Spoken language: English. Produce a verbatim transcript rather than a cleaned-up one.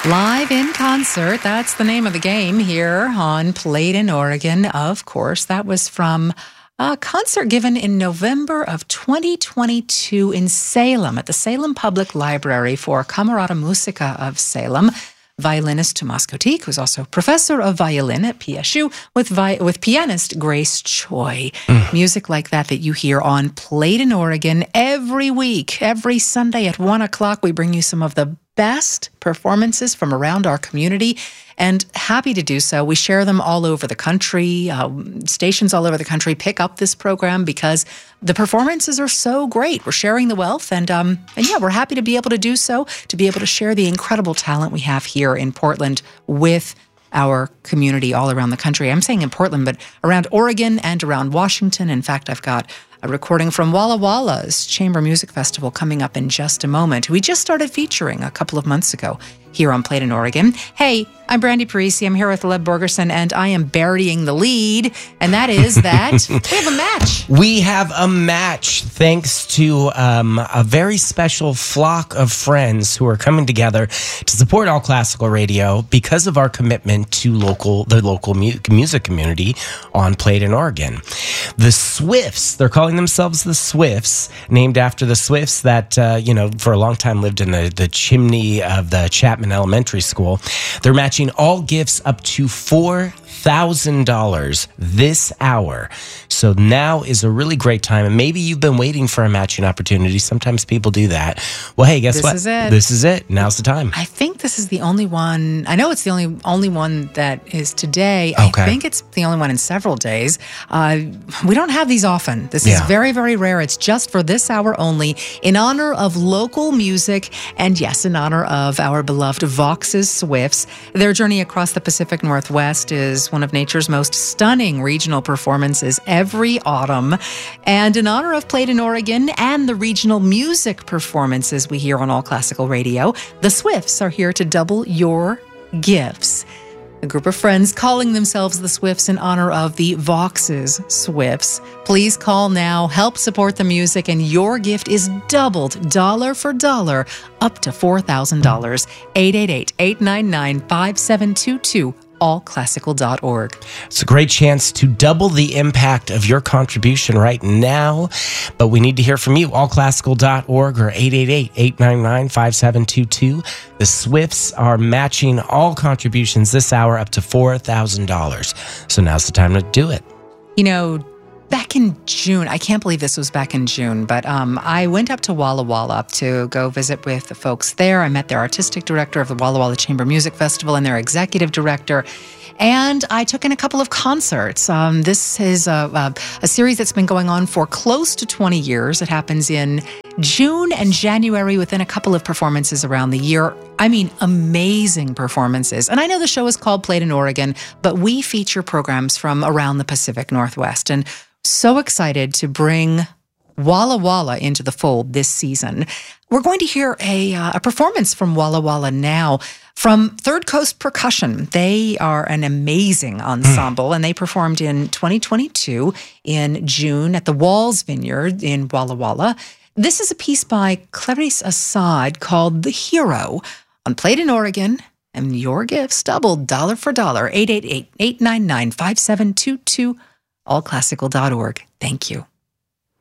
Live in concert, that's the name of the game here on Played in Oregon, of course. That was from a concert given in November of twenty twenty-two in Salem at the Salem Public Library for Camerata Musica of Salem. Violinist Tomas Kotik, who's also professor of violin at P S U, with vi- with pianist Grace Choi. Mm. Music like that that you hear on Played in Oregon every week. Every Sunday at one o'clock, we bring you some of the best performances from around our community, and happy to do so. We share them all over the country. Uh, stations all over the country pick up this program because the performances are so great. We're sharing the wealth, and um, and yeah, we're happy to be able to do so, to be able to share the incredible talent we have here in Portland with our community all around the country. I'm saying in Portland, but around Oregon and around Washington. In fact, I've got a recording from Walla Walla's Chamber Music Festival coming up in just a moment. We just started featuring a couple of months ago here on Played in Oregon. Hey, I'm Brandy Parisi. I'm here with Leb Borgerson, and I am burying the lead, and that is that we have a match. We have a match thanks to um, a very special flock of friends who are coming together to support All Classical Radio because of our commitment to local the local mu- music community on Played in Oregon. The Swifts, they're calling themselves the Swifts, named after the Swifts that, uh, you know, for a long time lived in the, the chimney of the Chapman Elementary School. They're matching all gifts up to four thousand dollars this hour. So now is a really great time. And maybe you've been waiting for a matching opportunity. Sometimes people do that. Well, hey, guess this what? This is it. This is it. Now's the time. I think this is the only one. I know it's the only only one that is today. Okay. I think it's the only one in several days. Uh, we don't have these often. This Yeah. is very, very rare. It's just for this hour only in honor of local music and, yes, in honor of our beloved Vox's Swifts. Their journey across the Pacific Northwest is one of nature's most stunning regional performances every autumn. And in honor of Played in Oregon and the regional music performances we hear on All Classical Radio, the Swifts are here to double your gifts. A group of friends calling themselves the Swifts in honor of the Vox's Swifts. Please call now, help support the music, and your gift is doubled dollar for dollar up to four thousand dollars. eight eight eight, eight nine nine, five seven two two. all classical dot org. It's a great chance to double the impact of your contribution right now, but we need to hear from you. all classical dot org or eight eight eight, eight nine nine, five seven two two. The Swifts are matching all contributions this hour up to four thousand dollars. So now's the time to do it. You know, back in June, I can't believe this was back in June, but um, I went up to Walla Walla to go visit with the folks there. I met their artistic director of the Walla Walla Chamber Music Festival and their executive director. And I took in a couple of concerts. Um, this is a, a, a series that's been going on for close to twenty years. It happens in June and January within a couple of performances around the year. I mean, amazing performances. And I know the show is called Played in Oregon, but we feature programs from around the Pacific Northwest. And so excited to bring Walla Walla into the fold this season. We're going to hear a, uh, a performance from Walla Walla now from Third Coast Percussion. They are an amazing ensemble, mm. and they performed in twenty twenty-two in June at the Walls Vineyard in Walla Walla. This is a piece by Clarice Assad called The Hero on Played in Oregon, and your gifts doubled dollar for dollar. eight eight eight, eight nine nine, five seven two two. all classical dot org. Thank you.